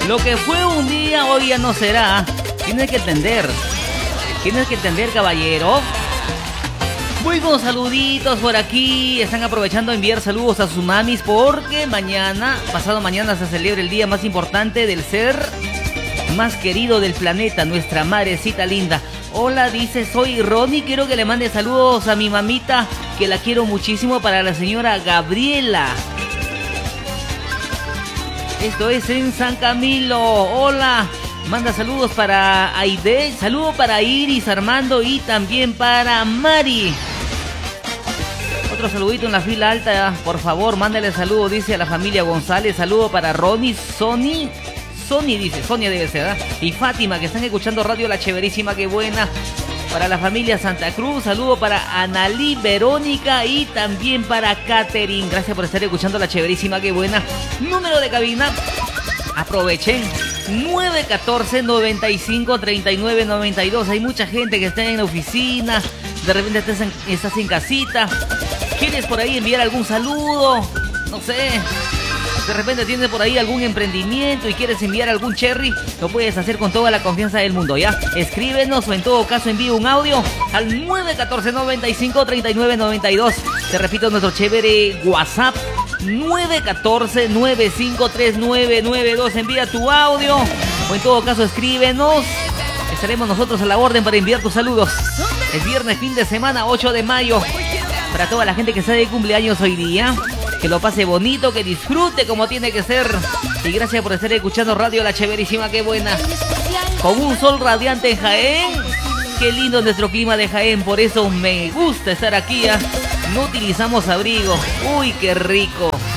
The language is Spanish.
Lo que fue un día, hoy ya no será. Tienes que entender, caballero. Muy buenos saluditos por aquí. Están aprovechando a enviar saludos a sus mamis porque mañana, pasado mañana, se celebra el día más importante del ser más querido del planeta, nuestra madrecita linda. Hola, dice, soy Ronnie, quiero que le mande saludos a mi mamita, que la quiero muchísimo, para la señora Gabriela. Esto es en San Camilo. Hola, manda saludos para Aide, saludo para Iris, Armando y también para Mari. Otro saludito en la fila alta, por favor, mándale saludo, dice, a la familia González. Saludo para Ronnie, Sony dice, Sonia debe ser, ¿eh? Y Fátima, que están escuchando Radio La Chéverísima, qué buena. Para la familia Santa Cruz, saludo para Analí, Verónica y también para Catherine. Gracias por estar escuchando La Chéverísima, qué buena. Número de cabina, aprovechen, 914-95-3992. Hay mucha gente que está en la oficina, de repente estás en casita. ¿Quieres por ahí enviar algún saludo? No sé. De repente tienes por ahí algún emprendimiento y quieres enviar algún cherry, lo puedes hacer con toda la confianza del mundo, ¿ya? Escríbenos o en todo caso envíe un audio al 914-95-3992. Te repito, nuestro chévere WhatsApp, 914-953992. Envía tu audio o en todo caso escríbenos. Estaremos nosotros a la orden para enviar tus saludos. Es viernes, fin de semana, 8 de mayo. Para toda la gente que está de cumpleaños hoy día, que lo pase bonito, que disfrute como tiene que ser. Y gracias por estar escuchando Radio La Chéverísima, qué buena. Con un sol radiante en Jaén. Qué lindo nuestro clima de Jaén, por eso me gusta estar aquí, ¿eh? No utilizamos abrigo. Uy, qué rico.